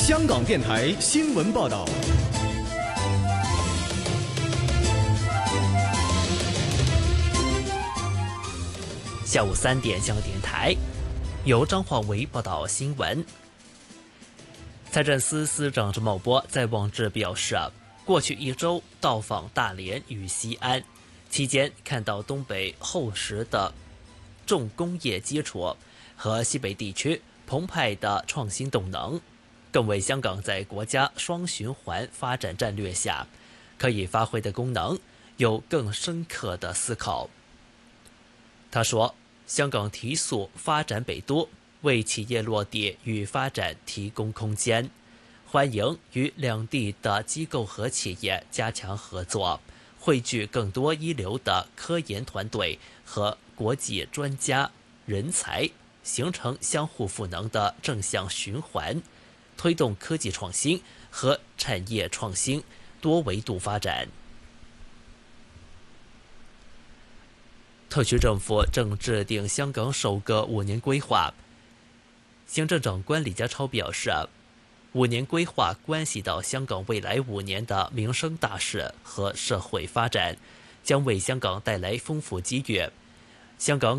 香港电台新闻报道。 下午3点，香港电台由张焕维报道新闻。财政司司长陈茂波在网誌表示，过去1周到访大连与西安，期间看到东北厚实的重工业基础和西北地区澎湃的创新动能，更为香港在国家双循环发展战略下可以发挥的功能有更深刻的思考。他说，香港提速发展北都，为企业落地与发展提供空间，欢迎与两地的机构和企业加强合作，汇聚更多一流的科研团队和国际专家人才，形成相互赋能的正向循环，推动科技创新和产业创新多维度发展。特区政府正制定香港首个5年规划。行政长官李家超表示，5年规划关系到香港未来5年的民生大事和社会发展，将为香港带来丰富机遇。香港